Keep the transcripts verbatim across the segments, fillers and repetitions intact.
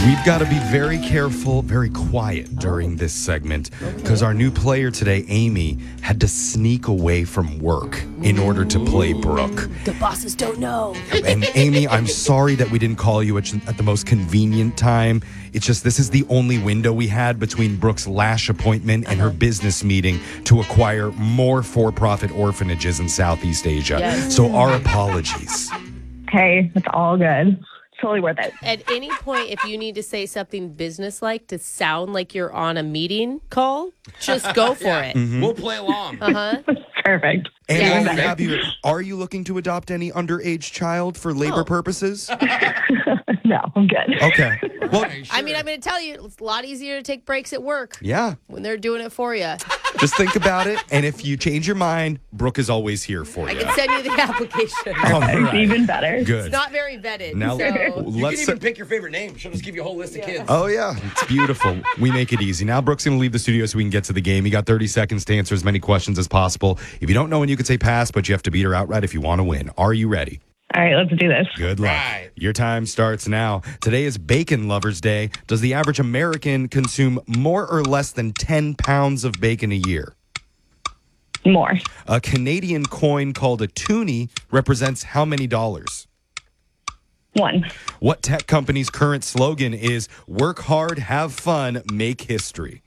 We've got to be very careful, very quiet during this segment because our new player today, Amy, had to sneak away from work in order to play Brooke. The bosses don't know. And Amy, I'm sorry that we didn't call you at, at the most convenient time. It's just this is the only window we had between Brooke's lash appointment and her business meeting to acquire more for-profit orphanages in Southeast Asia. Yes. So our apologies. Hey, it's all good. Totally worth it. At any point, if you need to say something businesslike to sound like you're on a meeting call, just go for Yeah. it. Mm-hmm. We'll play along. Uh-huh. Perfect. And Yeah. while we have you, are you looking to adopt any underage child for labor Oh. purposes? No, I'm good. Okay. Well, I mean, I'm going to tell you, it's a lot easier to take breaks at work yeah. when they're doing it for you. Just think about it. And if you change your mind, Brooke is always here for I you. can send you the application. All It's right. even better. Good. It's not very vetted. Now, so. You let's. can even pick your favorite name. She'll just give you a whole list of kids. Oh, yeah. It's beautiful. We make it easy. Now, Brooke's going to leave the studio so we can get to the game. You got thirty seconds to answer as many questions as possible. If you don't know when you can say pass, but you have to beat her outright if you want to win. Are you ready? All right, let's do this. Good luck. Right. Your time starts now. Today is Bacon Lovers Day. Does the average American consume more or less than ten pounds of bacon a year? More. A Canadian coin called a toonie represents how many dollars? One. What tech company's current slogan is work hard, have fun, make history?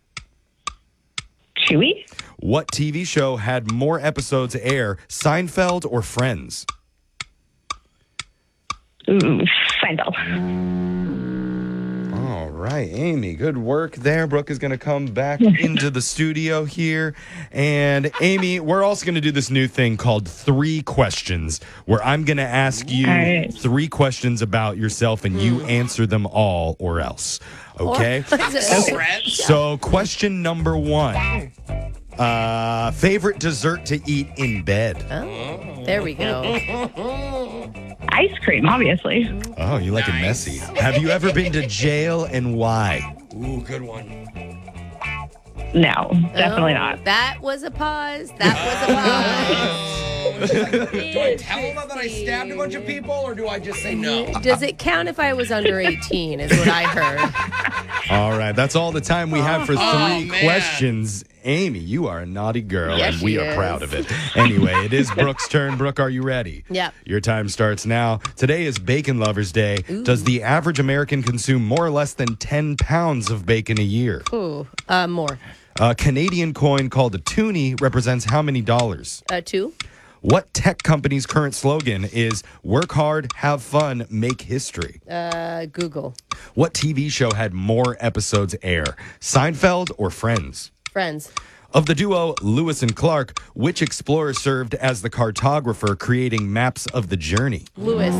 Chewy. What T V show had more episodes air, Seinfeld or Friends? Ooh, Seinfeld. All right, Amy, good work there. Brooke is going to come back into the studio here. And Amy, we're also going to do this new thing called Three Questions, where I'm going to ask you All right. three questions about yourself and you answer them all or else. Okay? Friends. So, question number one. Uh, favorite dessert to eat in bed? Oh, there we go. Ice cream, obviously. Oh, you like it Nice. messy. Have you ever been to jail and why? Ooh, good one. No, definitely Oh, not. That was a pause. That was a pause. Do I tell them that I stabbed a bunch of people, or do I just say no? Does it count if I was under eighteen, is what I heard. All right, that's all the time we have for three Oh, man. questions. Amy, you are a naughty girl, Yes, and we she are is. proud of it. Anyway, it is Brooke's turn. Brooke, are you ready? Yep. Your time starts now. Today is Bacon Lovers Day. Does the average American consume more or less than ten pounds of bacon a year? Ooh, uh, more. A Canadian coin called a toonie represents how many dollars? Uh, two. What tech company's current slogan is work hard, have fun, make history? Uh, Google. What T V show had more episodes air, Seinfeld or Friends? Friends. Of the duo Lewis and Clark, which explorer served as the cartographer creating maps of the journey? Lewis.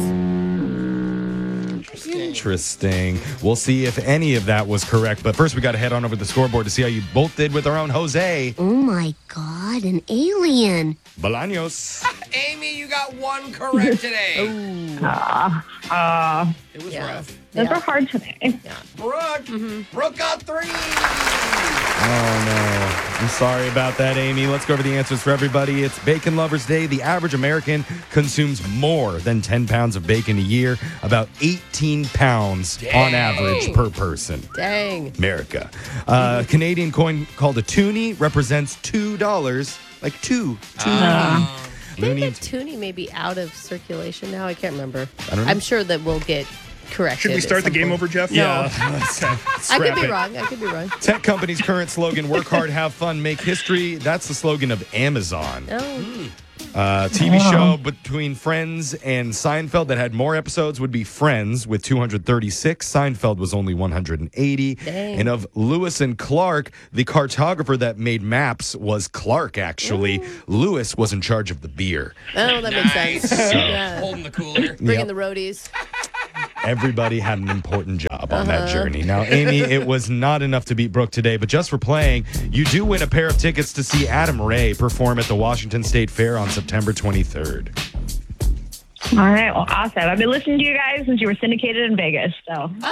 Interesting. We'll see if any of that was correct. But first, we got to head on over to the scoreboard to see how you both did with our own Jose Oh my god, an alien. Bolaños. Amy, you got one correct today. Ah, uh, It was Yeah. rough. those Yeah. are hard today. Brooke, Brooke got three. Oh, no. I'm sorry about that, Amy. Let's go over the answers for everybody. It's Bacon Lovers Day. The average American consumes more than ten pounds of bacon a year, about eighteen pounds on average per person. Dang. America. Uh, Canadian coin called a toonie represents two dollars, like two. two. I Looney think that toonie may be out of circulation now. I can't remember. I don't know. I'm sure that we'll get corrected. Should we at start the some game point. over, Jeff? Yeah. I could be wrong. I could be wrong. Tech company's current slogan, work hard, have fun, make history. That's the slogan of Amazon. Oh, Uh, T V show between Friends and Seinfeld that had more episodes would be Friends with two hundred thirty-six. Seinfeld was only one hundred eighty. Dang. And of Lewis and Clark, the cartographer that made maps was Clark, actually. Lewis was in charge of the beer. oh, that makes Nice. sense. Yeah. Holding the cooler. Bringing Yep. the roadies. Everybody had an important job on that Uh-huh. journey. Now, Amy, it was not enough to beat Brooke today, but just for playing, you do win a pair of tickets to see Adam Ray perform at the Washington State Fair on September twenty-third. All right. Well, awesome. I've been listening to you guys since you were syndicated in Vegas. So. Oh,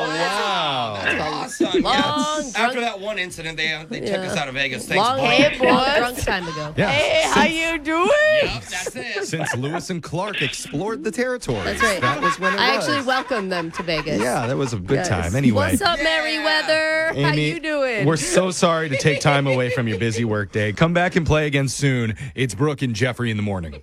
wow. Awesome. Long, Yeah. drunk- After that one incident, they they took Yeah. us out of Vegas. Thanks, Long, Blake. long drunk time ago. Yeah. Hey, how you doing? Yep, that's it. Since Lewis and Clark explored the territory. That's right. That was when it I was. actually welcomed them to Vegas. Yeah, that was a good Yes. time. Anyway. What's up, Merriweather? How Amy, you doing? We're so sorry to take time away from your busy work day. Come back and play again soon. It's Brooke and Jeffrey in the morning.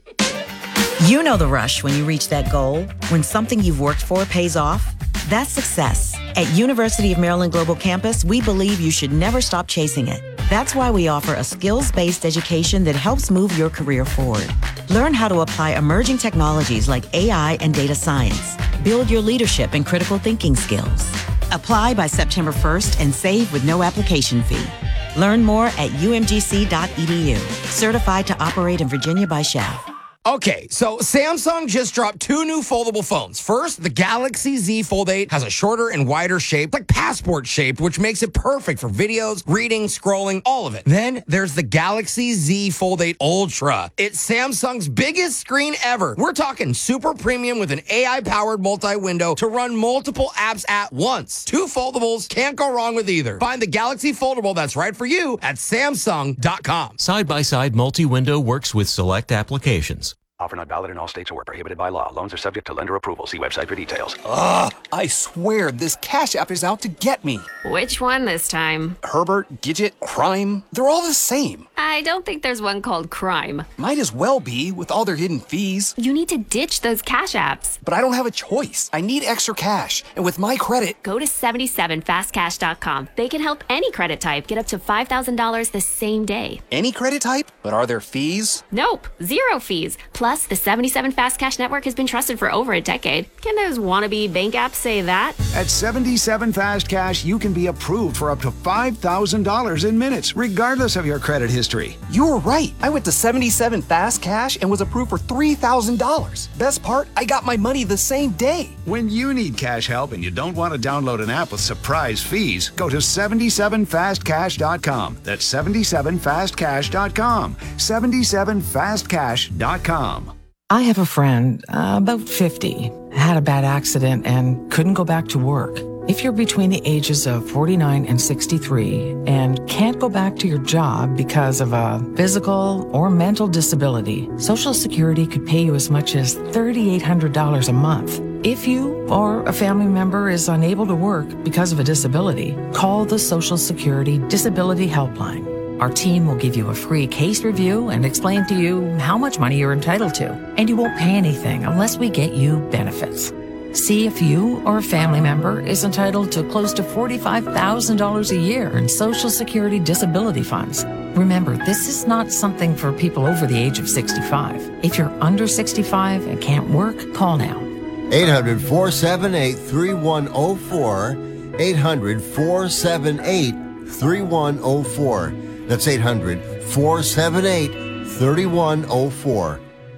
You know the rush when you reach that goal, when something you've worked for pays off. That's success. At University of Maryland Global Campus, we believe you should never stop chasing it. That's why we offer a skills-based education that helps move your career forward. Learn how to apply emerging technologies like A I and data science. Build your leadership and critical thinking skills. Apply by September first and save with no application fee. Learn more at u m g c dot e d u. Certified to operate in Virginia by S C H A F. Okay, so Samsung just dropped two new foldable phones. First, the Galaxy Z Fold eight has a shorter and wider shape, like passport shaped, which makes it perfect for videos, reading, scrolling, all of it. Then there's the Galaxy Z Fold eight Ultra. It's Samsung's biggest screen ever. We're talking super premium with an A I-powered multi-window to run multiple apps at once. Two foldables, can't go wrong with either. Find the Galaxy Foldable that's right for you at Samsung dot com. Side-by-side multi-window works with select applications. Offer not valid in all states or prohibited by law. Loans are subject to lender approval. See website for details. Ugh, I swear this Cash App is out to get me. Which one this time? Herbert, Gidget, Crime, they're all the same. I don't think there's one called Crime. Might as well be with all their hidden fees. You need to ditch those Cash Apps. But I don't have a choice. I need extra cash. And with my credit... Go to seventy-seven fast cash dot com. They can help any credit type get up to five thousand dollars the same day. Any credit type? But are there fees? Nope, zero fees. Plus, the seventy-seven Fast Cash Network has been trusted for over a decade. Can those wannabe bank apps say that? At seventy-seven Fast Cash, you can be approved for up to five thousand dollars in minutes, regardless of your credit history. You were right. I went to seventy-seven Fast Cash and was approved for three thousand dollars. Best part, I got my money the same day. When you need cash help and you don't want to download an app with surprise fees, go to seventy-seven fast cash dot com. That's seventy-seven fast cash dot com. seventy-seven fast cash dot com. I have a friend, uh, about fifty, had a bad accident and couldn't go back to work. If you're between the ages of forty-nine and sixty-three and can't go back to your job because of a physical or mental disability, Social Security could pay you as much as three thousand eight hundred dollars a month. If you or a family member is unable to work because of a disability, call the Social Security Disability Helpline. Our team will give you a free case review and explain to you how much money you're entitled to, and you won't pay anything unless we get you benefits. See if you or a family member is entitled to close to forty-five thousand dollars a year in Social Security disability funds. Remember, this is not something for people over the age of sixty-five. If you're under sixty-five and can't work, call now. eight hundred, four seven eight, three one zero four. eight hundred, four seven eight, three one zero four. That's eight hundred, four seven eight, three one zero four.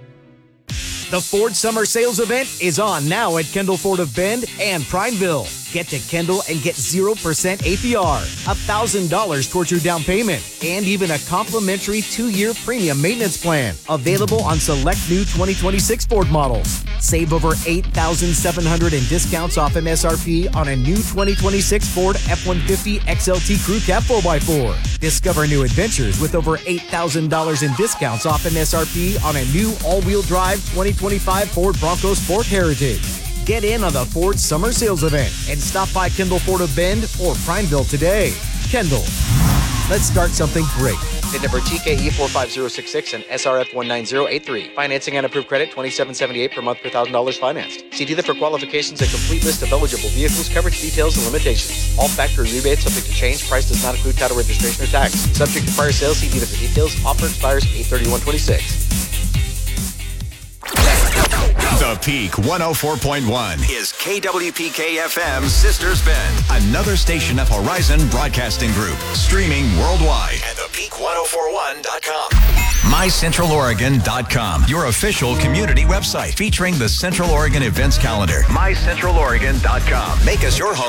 The Ford Summer Sales Event is on now at Kendall Ford of Bend and Prineville. Get to Kendall and get zero percent A P R, one thousand dollars towards your down payment, and even a complimentary two-year premium maintenance plan. Available on select new twenty twenty-six Ford models. Save over eight thousand seven hundred dollars in discounts off M S R P on a new twenty twenty-six Ford F one fifty X L T Crew Cab four by four. Discover new adventures with over eight thousand dollars in discounts off M S R P on a new all-wheel drive twenty twenty-five Ford Bronco Sport Heritage. Get in on the Ford Summer Sales Event and stop by Kendall Ford of Bend or Prineville today. Kendall, let's start something great. VIN number T K E four five zero six six and S R F one nine zero eight three. Financing and approved credit twenty-seven seventy-eight per month per one thousand dollars financed. See dealer for qualifications and complete list of eligible vehicles, coverage details, and limitations. All factory rebates subject to change. Price does not include title registration or tax. Subject to prior sales. See dealer for details. Offer expires eight thirty-one twenty-six. The Peak one oh four point one is K W P K F M's Sisters Bend, another station of Horizon Broadcasting Group, streaming worldwide at the peak ten forty-one dot com. my central oregon dot com, your official community website featuring the Central Oregon events calendar. my central oregon dot com. Make us your home.